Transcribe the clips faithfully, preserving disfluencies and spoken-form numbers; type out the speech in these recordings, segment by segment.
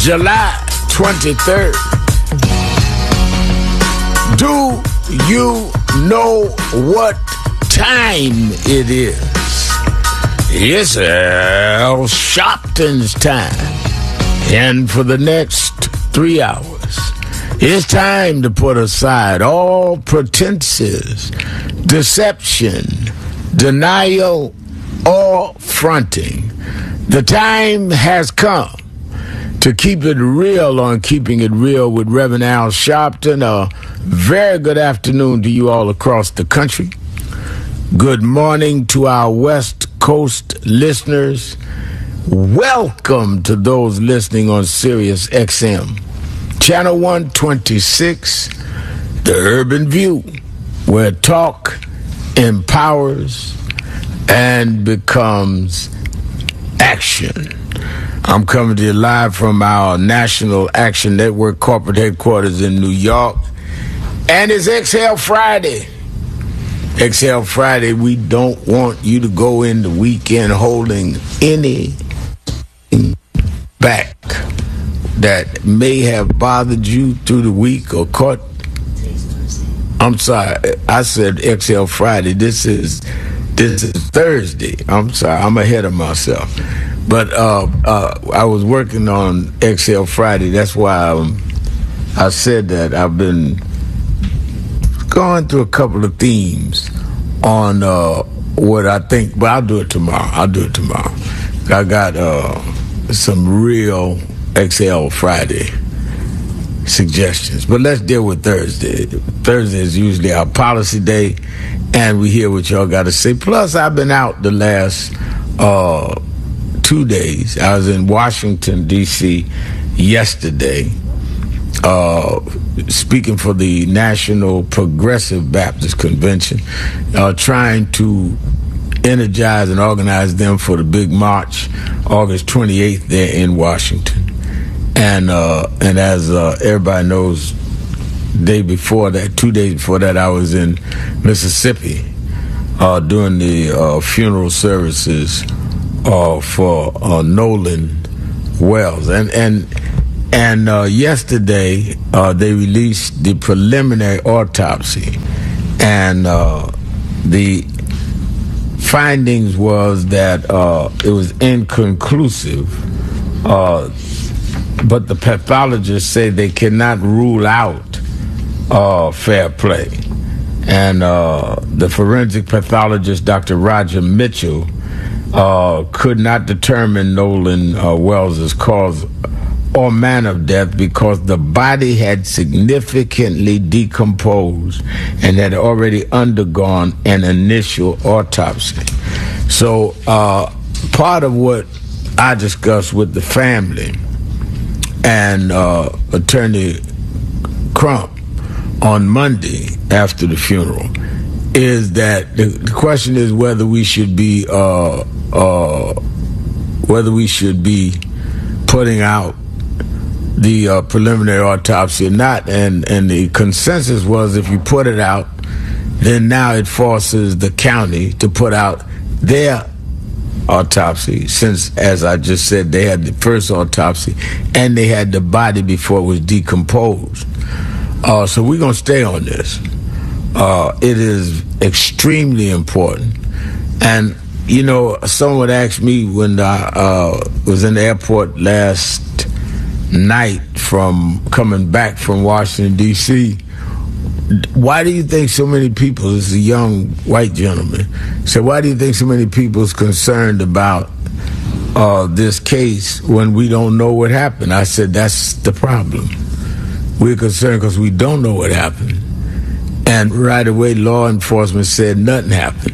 July twenty-third. Do you know what time it is? It's Al Sharpton's time. And for the next three hours, it's time to put aside all pretenses, deception, denial, or fronting. The time has come to keep it real on Keeping It Real with Reverend Al Sharpton. A very good afternoon to you all across the country. Good morning to our West Coast listeners. Welcome to those listening on Sirius X M. Channel one twenty-six, The Urban View, where talk empowers and becomes action. I'm coming to you live from our National Action Network corporate headquarters in New York. And it's Exhale Friday. Exhale Friday, we don't want you to go in the weekend holding any back that may have bothered you through the week or caught. I'm sorry, I said Exhale Friday. This is this is Thursday. I'm sorry, I'm ahead of myself. But uh, uh, I was working on Exhale Friday. That's why um, I said that. I've been going through a couple of themes on uh, what I think, but I'll do it tomorrow. I'll do it tomorrow. I got uh, some real Exhale Friday suggestions. But let's deal with Thursday. Thursday is usually our policy day, and we hear what y'all got to say. Plus, I've been out the last uh, two days. I was in Washington, D C yesterday, uh, speaking for the National Progressive Baptist Convention, uh, trying to energize and organize them for the big march, August twenty-eighth, there in Washington. And uh, and as uh, everybody knows, day before that, two days before that, I was in Mississippi uh, doing the uh, funeral services uh, for uh, Nolan Wells. And and and uh, yesterday uh, they released the preliminary autopsy, and uh, the findings was that uh, it was inconclusive. Uh, But the pathologists say they cannot rule out uh, fair play. And uh, the forensic pathologist, Doctor Roger Mitchell, uh, could not determine Nolan uh, Wells' cause or manner of death because the body had significantly decomposed and had already undergone an initial autopsy. So uh, part of what I discussed with the family and uh, Attorney Crump on Monday after the funeral is that the, the question is whether we should be uh, uh, whether we should be putting out the uh, preliminary autopsy or not, and and the consensus was if you put it out, then now it forces the county to put out their autopsy, since, as I just said, they had the first autopsy and they had the body before it was decomposed. Uh, so we're going to stay on this. Uh, it is extremely important. And, you know, someone asked me when I uh, was in the airport last night from coming back from Washington, D C, why do you think so many people, this is a young white gentleman, said, why do you think so many people is concerned about uh, this case when we don't know what happened? I said, that's the problem. We're concerned because we don't know what happened. And right away, law enforcement said nothing happened.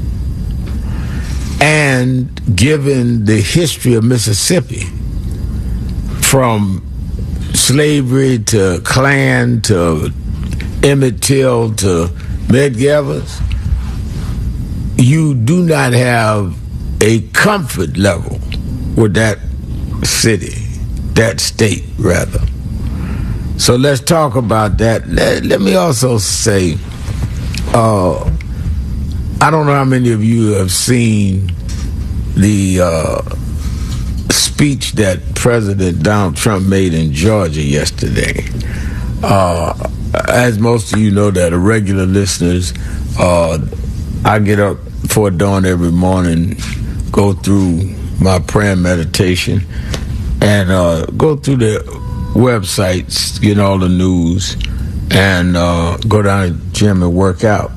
And given the history of Mississippi, from slavery to Klan to Emmett Till to Medgar Evers, you do not have a comfort level with that city, that state, rather. So let's talk about that. Let, let me also say, uh, I don't know how many of you have seen the uh, speech that President Donald Trump made in Georgia yesterday. Uh, as most of you know that are regular listeners, uh, I get up before dawn every morning, go through my prayer and meditation, and uh, go through the websites, get all the news, and uh, go down to the gym and work out.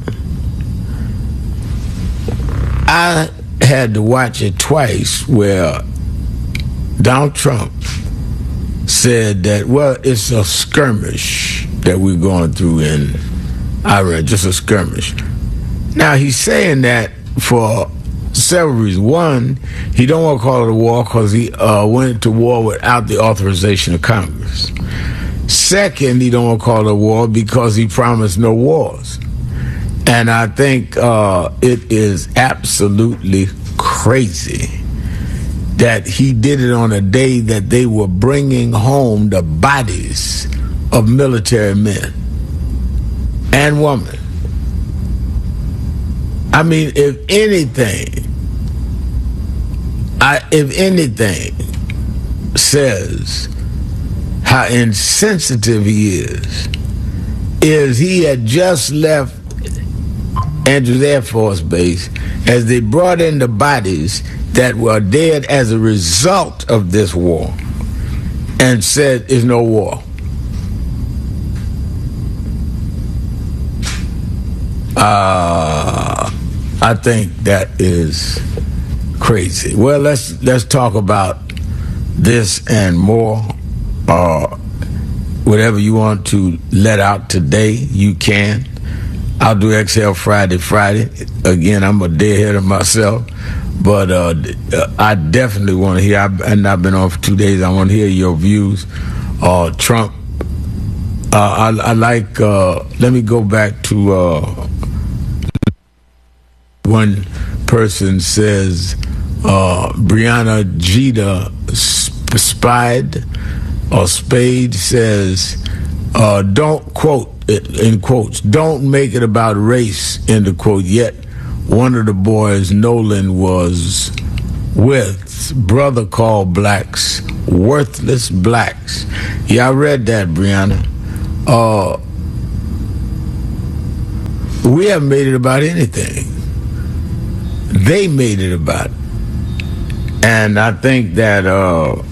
I had to watch it twice where Donald Trump said that, well, it's a skirmish that we're going through in Iraq, just a skirmish. Now, he's saying that for several reasons. One, he don't want to call it a war because he uh, went to war without the authorization of Congress. Second, he don't want to call it a war because he promised no wars. And I think uh, it is absolutely crazy that he did it on a day that they were bringing home the bodies of military men and women. I mean, if anything, I, if anything says how insensitive he is, is he had just left Andrews Air Force Base as they brought in the bodies that were dead as a result of this war and said there's no war. Uh, I think that is crazy. Well, let's let's talk about this and more. Uh, whatever you want to let out today, you can. I'll do Exhale Friday, Friday. Again, I'm a deadhead of myself, but uh, I definitely want to hear, I've, and I've been on for two days, I want to hear your views. Uh, Trump, uh, I, I like, uh, let me go back to uh, one person says, uh, Brianna Jeter spied, or Spade says, uh, don't quote, in quotes, don't make it about race, end of quote. Yet one of the boys Nolan was with, brother called blacks worthless blacks. Yeah, I read that, Brianna. Uh, we haven't made it about anything. They made it about it. And I think that uh,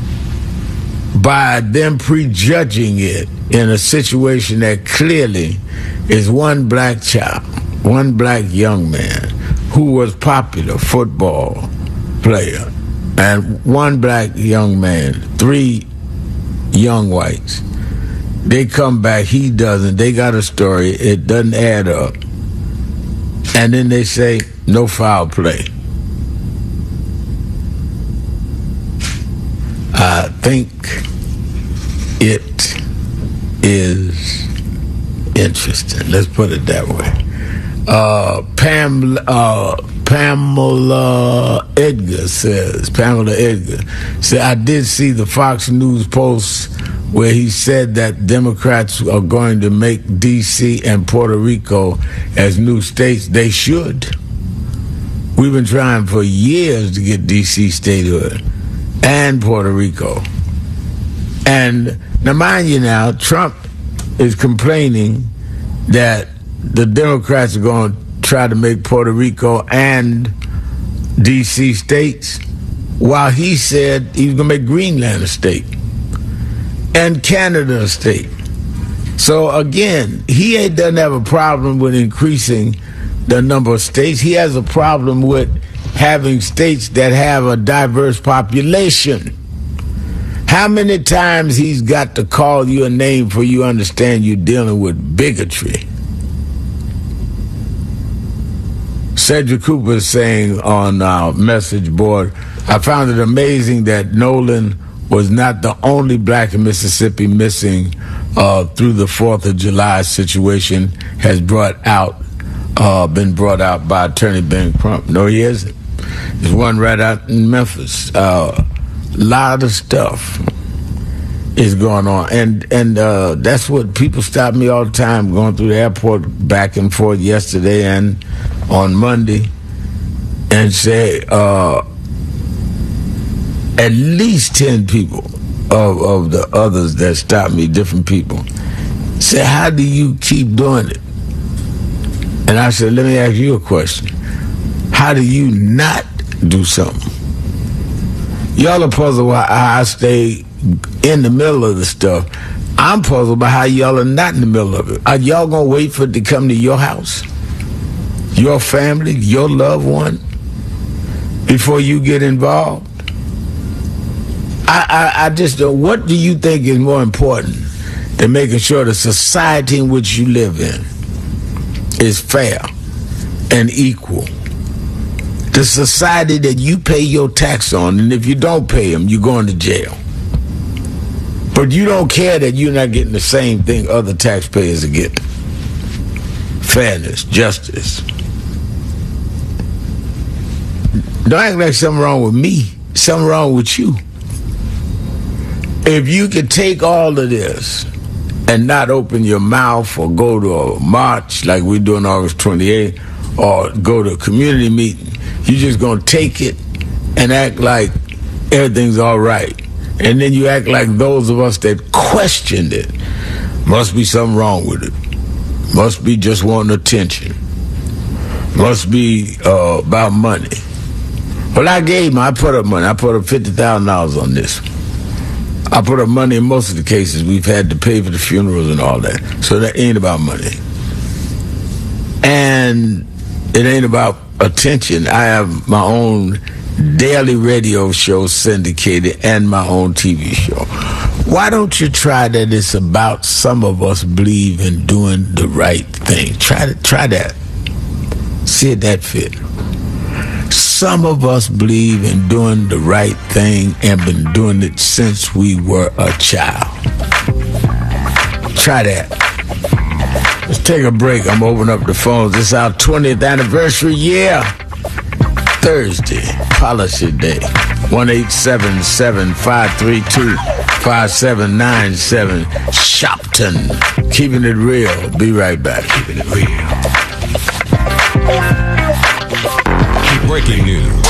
by them prejudging it in a situation that clearly is one black child, one black young man who was popular football player, and one black young man, three young whites. They come back, he doesn't. They got a story, it doesn't add up. And then they say, no foul play. I think it is interesting. Let's put it that way. Uh, Pam, uh, Pamela Edgar says, Pamela Edgar said, I did see the Fox News post where he said that Democrats are going to make D C and Puerto Rico as new states. They should. We've been trying for years to get D C statehood and Puerto Rico. And now, mind you now, Trump is complaining that the Democrats are going to try to make Puerto Rico and D C states, while he said he was going to make Greenland a state and Canada a state. So again, he doesn't have a problem with increasing the number of states. He has a problem with having states that have a diverse population. How many times he's got to call you a name for you understand you're dealing with bigotry? Cedric Cooper is saying on our message board, I found it amazing that Nolan was not the only black in Mississippi missing uh, through the fourth of July situation has brought out, uh, been brought out by Attorney Ben Crump. No, he isn't. There's one right out in Memphis. A uh, lot of stuff is going on. And and uh, that's what people stop me all the time going through the airport back and forth yesterday and on Monday and say, uh, at least ten people of, of the others that stopped me, different people, said, how do you keep doing it? And I said, let me ask you a question. How do you not do something? Y'all are puzzled why I stay in the middle of the stuff. I'm puzzled by how y'all are not in the middle of it. Are y'all going to wait for it to come to your house, your family, your loved one, before you get involved? I, I, I just don't. What do you think is more important than making sure the society in which you live in is fair and equal? The society that you pay your tax on, and if you don't pay them, you're going to jail. But you don't care that you're not getting the same thing other taxpayers are getting. Fairness, justice. Don't act like something wrong with me. Something wrong with you. If you could take all of this and not open your mouth or go to a march like we do on August twenty-eighth or go to a community meeting, you're just going to take it and act like everything's all right. And then you act like those of us that questioned it. Must be something wrong with it. Must be just wanting attention. Must be uh, about money. Well, I gave them, I put up money. I put up fifty thousand dollars on this. I put up money in most of the cases. We've had to pay for the funerals and all that. So that ain't about money. And it ain't about attention. I have my own daily radio show syndicated and my own T V show. Why don't you try that it's about some of us believe in doing the right thing? Try to, try that. See if that fit. Some of us believe in doing the right thing and been doing it since we were a child. Try that. Let's take a break. I'm opening up the phones. It's our twentieth anniversary year. Thursday, Policy Day. one eight seven seven, five three two, five seven nine seven. Shopton. Keeping it real. Be right back. Keeping it real. Breaking news.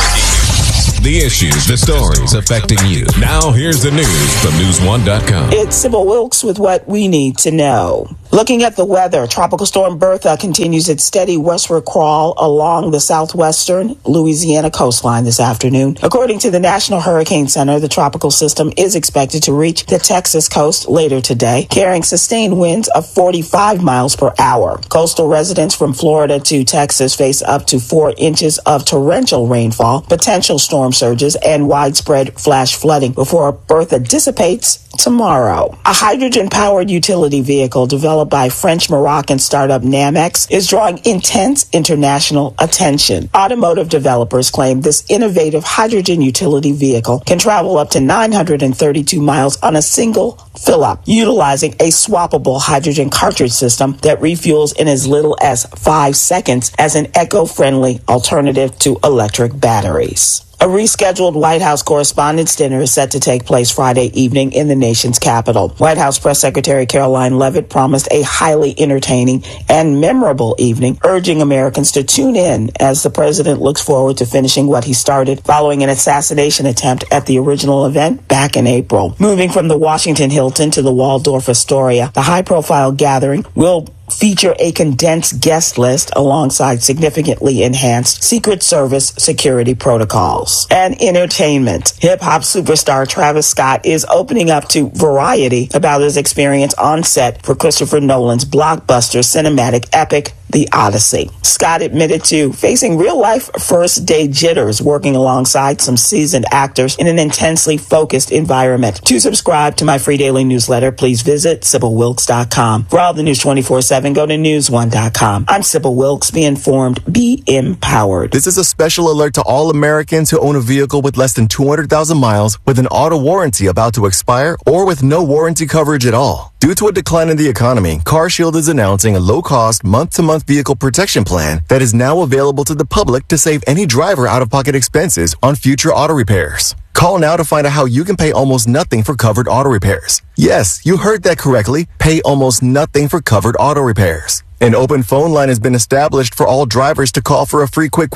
The issues, the stories affecting you. Now here's the news from news one dot com. It's Sybil Wilkes with what we need to know. Looking at the weather, Tropical Storm Bertha continues its steady westward crawl along the southwestern Louisiana coastline this afternoon. According to the National Hurricane Center, the tropical system is expected to reach the Texas coast later today, carrying sustained winds of forty-five miles per hour. Coastal residents from Florida to Texas face up to four inches of torrential rainfall, potential storm surges, and widespread flash flooding before Bertha dissipates tomorrow. A hydrogen-powered utility vehicle developed by French-Moroccan startup Namex is drawing intense international attention. Automotive developers claim this innovative hydrogen utility vehicle can travel up to nine hundred thirty-two miles on a single fill-up, utilizing a swappable hydrogen cartridge system that refuels in as little as five seconds as an eco-friendly alternative to electric batteries. A rescheduled White House Correspondents' Dinner is set to take place Friday evening in the nation's capital. White House Press Secretary Caroline Leavitt promised a highly entertaining and memorable evening, urging Americans to tune in as the president looks forward to finishing what he started following an assassination attempt at the original event back in April. Moving from the Washington Hilton to the Waldorf Astoria, the high-profile gathering will feature a condensed guest list alongside significantly enhanced Secret Service security protocols. And entertainment. Hip-hop superstar Travis Scott is opening up to Variety about his experience on set for Christopher Nolan's blockbuster cinematic epic, The Odyssey. Scott admitted to facing real-life first-day jitters working alongside some seasoned actors in an intensely focused environment. To subscribe to my free daily newsletter, please visit Sybil Wilkes dot com. For all the news twenty-four seven, go to news one dot com. I'm Sybil Wilkes. Be informed. Be empowered. This is a special alert to all Americans who own a vehicle with less than two hundred thousand miles with an auto warranty about to expire or with no warranty coverage at all. Due to a decline in the economy, CarShield is announcing a low-cost, month-to-month vehicle protection plan that is now available to the public to save any driver out-of-pocket expenses on future auto repairs. Call now to find out how you can pay almost nothing for covered auto repairs. Yes, you heard that correctly. Pay almost nothing for covered auto repairs. An open phone line has been established for all drivers to call for a free quick quote.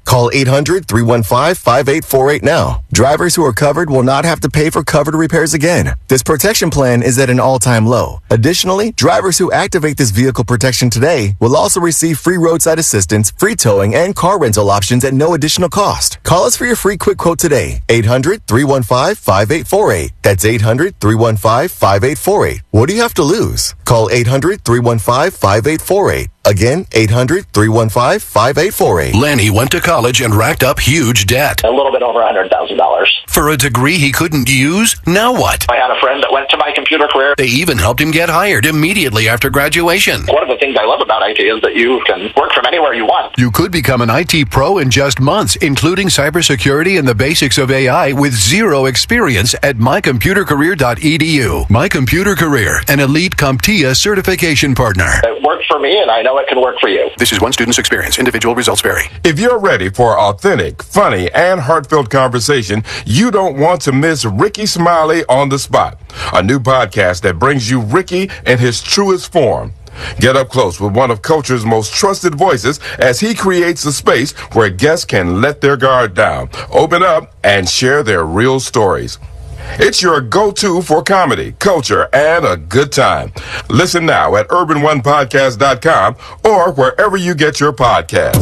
Call eight hundred, three one five, five eight four eight now. Drivers who are covered will not have to pay for covered repairs again. This protection plan is at an all-time low. Additionally, drivers who activate this vehicle protection today will also receive free roadside assistance, free towing, and car rental options at no additional cost. Call us for your free quick quote today. eight hundred, three one five, five eight four eight. That's eight hundred, three one five, five eight four eight. What do you have to lose? Call eight hundred, three one five, five eight four eight. Again, eight hundred, three one five, five eight four eight. Lenny went to college and racked up huge debt. A little bit over one hundred thousand dollars. For a degree he couldn't use? Now what? I had a friend that went to my computer career. They even helped him get hired immediately after graduation. One of the things I love about I T is that you can work from anywhere you want. You could become an I T pro in just months, including cybersecurity and the basics of A I with zero experience at my computer career dot e d u. My Computer Career, an elite CompTIA certification partner. It worked for me, and I know it can work for you. This is one student's experience. Individual results vary. If you're ready for authentic, funny, and heartfelt conversation, you don't want to miss Ricky Smiley on the Spot, a new podcast that brings you Ricky in his truest form. Get up close with one of Culture's most trusted voices as he creates a space where guests can let their guard down, open up, and share their real stories. It's your go-to for comedy, culture, and a good time. Listen now at urban one podcast dot com or wherever you get your podcasts.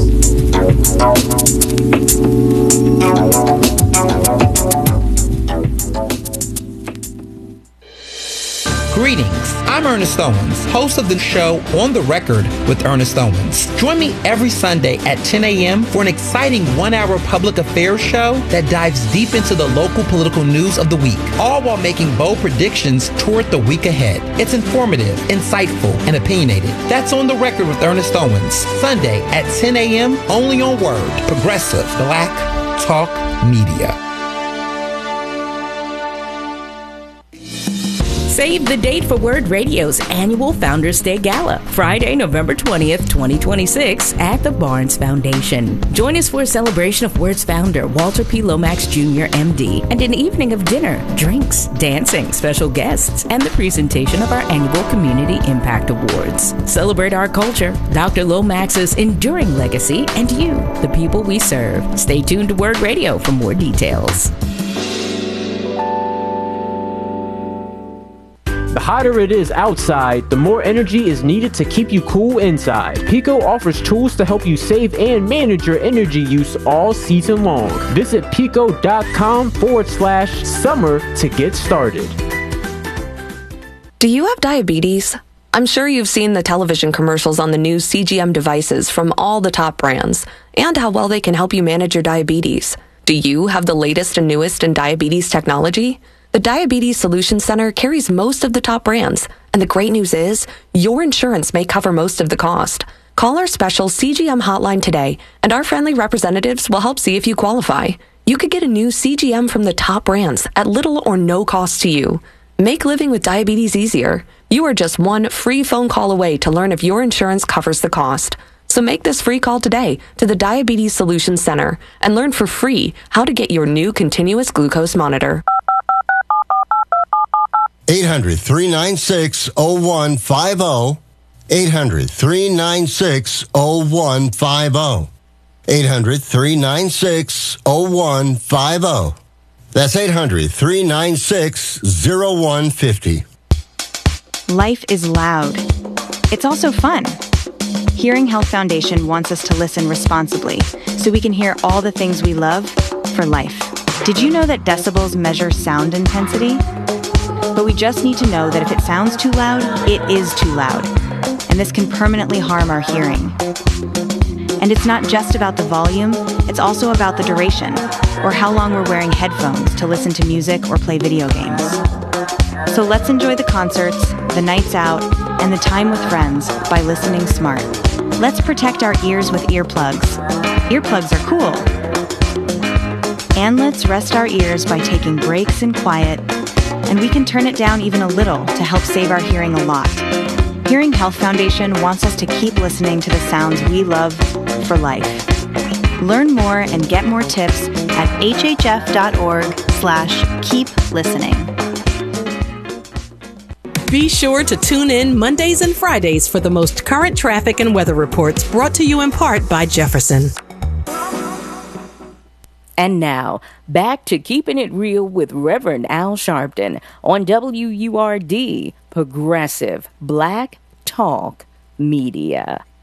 Greetings, I'm Ernest Owens, host of the show On the Record with Ernest Owens. Join me every Sunday at ten a.m. for an exciting one-hour public affairs show that dives deep into the local political news of the week, all while making bold predictions toward the week ahead. It's informative, insightful, and opinionated. That's On the Record with Ernest Owens, Sunday at ten a.m. only on Word, Progressive Black Talk Media. Save the date for Word Radio's annual Founders Day Gala, Friday, November twentieth, twenty twenty-six, at the Barnes Foundation. Join us for a celebration of Word's founder, Walter P. Lomax Junior M D, and an evening of dinner, drinks, dancing, special guests, and the presentation of our annual Community Impact Awards. Celebrate our culture, Doctor Lomax's enduring legacy, and you, the people we serve. Stay tuned to Word Radio for more details. The hotter it is outside, the more energy is needed to keep you cool inside. Pico offers tools to help you save and manage your energy use all season long. Visit pico.com forward slash summer to get started. Do you have diabetes? I'm sure you've seen the television commercials on the new C G M devices from all the top brands and how well they can help you manage your diabetes. Do you have the latest and newest in diabetes technology? The Diabetes Solutions Center carries most of the top brands, and the great news is your insurance may cover most of the cost. Call our special C G M hotline today, and our friendly representatives will help see if you qualify. You could get a new C G M from the top brands at little or no cost to you. Make living with diabetes easier. You are just one free phone call away to learn if your insurance covers the cost. So make this free call today to the Diabetes Solutions Center and learn for free how to get your new continuous glucose monitor. eight hundred, three nine six, oh one five oh. eight hundred, three nine six, oh one five oh. eight hundred, three nine six, oh one five oh. That's eight hundred, three nine six, oh one five oh. Life is loud. It's also fun. Hearing Health Foundation wants us to listen responsibly so we can hear all the things we love for life. Did you know that decibels measure sound intensity? But we just need to know that if it sounds too loud, it is too loud. And this can permanently harm our hearing. And it's not just about the volume, it's also about the duration, or how long we're wearing headphones to listen to music or play video games. So let's enjoy the concerts, the nights out, and the time with friends by listening smart. Let's protect our ears with earplugs. Earplugs are cool. And let's rest our ears by taking breaks in quiet, and we can turn it down even a little to help save our hearing a lot. Hearing Health Foundation wants us to keep listening to the sounds we love for life. Learn more and get more tips at hhf.org slash keep listening. Be sure to tune in Mondays and Fridays for the most current traffic and weather reports brought to you in part by Jefferson. And now, back to Keeping It Real with Reverend Al Sharpton on W U R D, Progressive Black Talk Media.